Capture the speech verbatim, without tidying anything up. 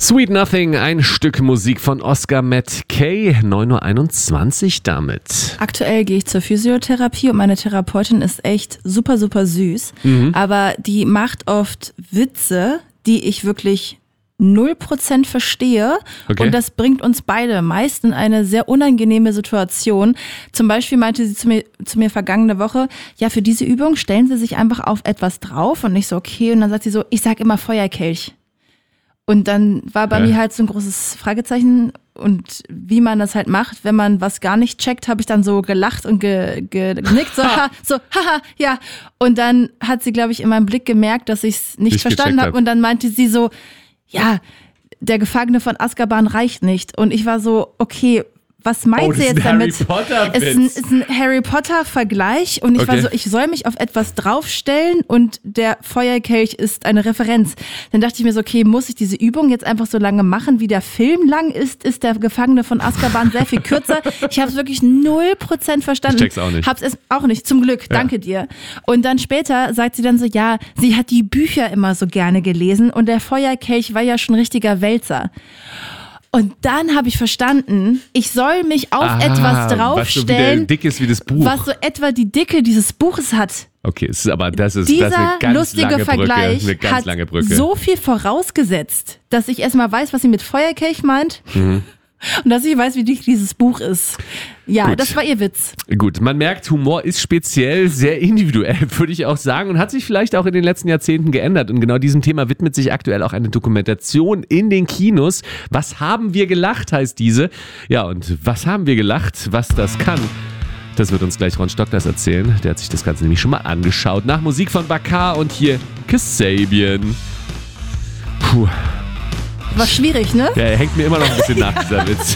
Sweet Nothing, ein Stück Musik von Oscar Matt Kay, neun Uhr einundzwanzig damit. Aktuell gehe ich zur Physiotherapie und meine Therapeutin ist echt super, super süß. Mhm. Aber die macht oft Witze, die ich wirklich null Prozent verstehe. Okay. Und das bringt uns beide meist in eine sehr unangenehme Situation. Zum Beispiel meinte sie zu mir, zu mir vergangene Woche, ja, für diese Übung stellen Sie sich einfach auf etwas drauf. Und ich so, okay. Und dann sagt sie so, ich sag immer Feuerkelch. Und dann war bei ja. mir halt so ein großes Fragezeichen. Und wie man das halt macht, wenn man was gar nicht checkt, habe ich dann so gelacht und ge, ge, genickt, so, ha, so, haha, ja. Und dann hat sie, glaube ich, in meinem Blick gemerkt, dass ich es nicht, nicht verstanden habe. Hab. Und dann meinte sie so, ja, der Gefangene von Azkaban reicht nicht. Und ich war so, okay, was meint oh, sie jetzt damit? Es ist ein, ist ein Harry Potter-Vergleich und ich okay. war so, ich soll mich auf etwas draufstellen und der Feuerkelch ist eine Referenz. Dann dachte ich mir so, okay, muss ich diese Übung jetzt einfach so lange machen, wie der Film lang ist? Ist der Gefangene von Azkaban sehr viel kürzer? Ich habe es wirklich null Prozent verstanden. Ich check's auch nicht. Hab's es auch nicht, zum Glück, ja. danke dir. Und dann später sagt sie dann so, ja, sie hat die Bücher immer so gerne gelesen und der Feuerkelch war ja schon richtiger Wälzer. Und dann habe ich verstanden, ich soll mich auf ah, etwas draufstellen, was so dick ist wie das Buch. Was so etwa die Dicke dieses Buches hat. Okay, es ist aber das ist, Dieser das ist eine ganz lustige lange Vergleich Brücke, eine ganz hat lange Brücke. So viel vorausgesetzt, dass ich erstmal weiß, was sie mit Feuerkelch meint. Mhm. Und dass ich weiß, wie dick dieses Buch ist. Ja, Gut. Das war ihr Witz. Gut, man merkt, Humor ist speziell, sehr individuell, würde ich auch sagen, und hat sich vielleicht auch in den letzten Jahrzehnten geändert. Und genau diesem Thema widmet sich aktuell auch eine Dokumentation in den Kinos. Was haben wir gelacht, heißt diese. Ja, und was haben wir gelacht, was das kann? Das wird uns gleich Ron Stockdars erzählen. Der hat sich das Ganze nämlich schon mal angeschaut. Nach Musik von Bakar und hier Kasabian. Puh. War schwierig, ne? Ja, er hängt mir immer noch ein bisschen nach, dieser Witz.